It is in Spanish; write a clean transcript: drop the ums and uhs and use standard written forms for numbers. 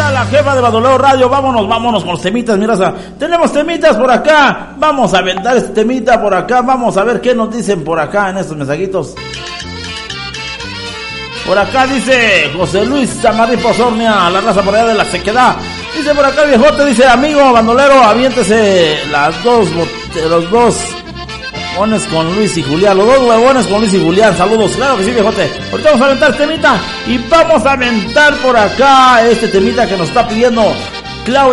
está la jefa de Bandolero Radio. Vámonos con los temitas, mira, tenemos temitas por acá. Vamos a aventar este temita por acá. Vamos a ver qué nos dicen por acá en estos mensajitos. Por acá dice José Luis Zamarri Pozornia, la raza por allá de la sequedad. Dice por acá viejote, dice amigo bandolero, aviéntese los dos huevones con Luis y Julián, los dos huevones con Luis y Julián, saludos, claro que sí viejote. Ahorita vamos a aventar este temita y vamos a aventar por acá este temita que nos está pidiendo Claudia.